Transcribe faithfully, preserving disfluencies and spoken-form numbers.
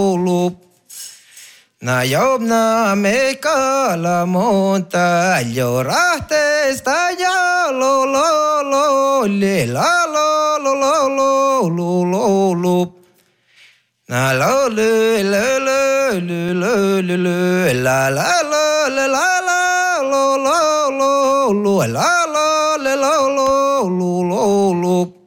lo. Na yob na me la monta lloraste está ya lo lo lo le la lo lo lo lo lo lo lo na lo le le le le le le le la la la la la la lo lo lo lo la la le lo lo lo lo lo